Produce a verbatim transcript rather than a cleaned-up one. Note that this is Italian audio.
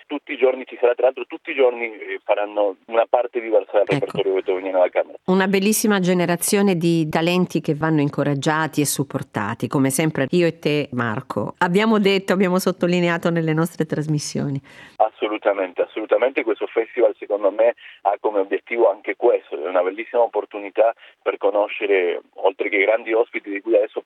tutti i giorni ci sarà, tra l'altro tutti i giorni faranno una parte diversa del repertorio ecco. beethoveniano alla Camera. Una bellissima generazione di talenti che vanno incoraggiati e supportati, come sempre io e te, Marco, abbiamo detto, abbiamo sottolineato nelle nostre trasmissioni. Assolutamente, assolutamente questo festival secondo me ha come obiettivo anche questo, è una bellissima opportunità per conoscere, oltre che i grandi ospiti di cui adesso